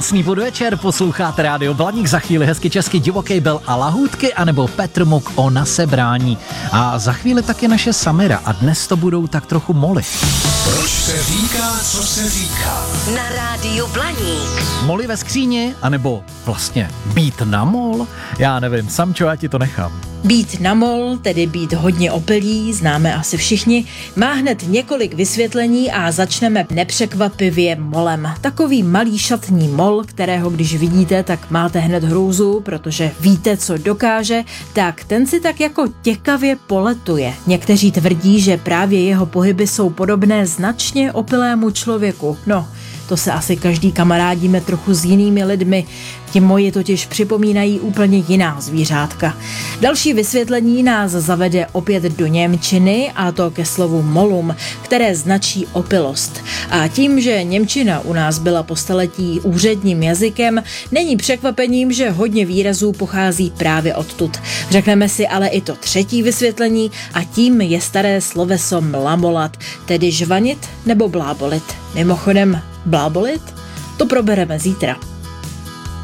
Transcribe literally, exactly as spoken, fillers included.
Krásný podvečer, posloucháte Rádio Blaník, za chvíli hezky česky Divoký Bell a Lahůdky, anebo Petr Muk o nasebrání. A za chvíli taky naše Samira a dnes to budou tak trochu moly. Proč se říká, co se říká? Na Rádiu Blaník. Moly ve skříni, anebo vlastně být na mol? Já nevím, Samčo, já ti to nechám. Být na mol, tedy být hodně opilý, známe asi všichni, má hned několik vysvětlení a začneme nepřekvapivě molem. Takový malý šatní mol, kterého když vidíte, tak máte hned hrůzu, protože víte, co dokáže, tak ten si tak jako těkavě poletuje. Někteří tvrdí, že právě jeho pohyby jsou podobné značně opilému člověku. No, to se asi každý kamarádíme trochu s jinými lidmi, ti moji totiž připomínají úplně jiná zvířátka. Další vysvětlení nás zavede opět do němčiny, a to ke slovu molum, které značí opilost. A tím, že němčina u nás byla po staletí úředním jazykem, není překvapením, že hodně výrazů pochází právě odtud. Řekneme si ale i to třetí vysvětlení a tím je staré sloveso mlamolat, tedy žvanit nebo blábolit. Mimochodem, blábolit? To probereme zítra.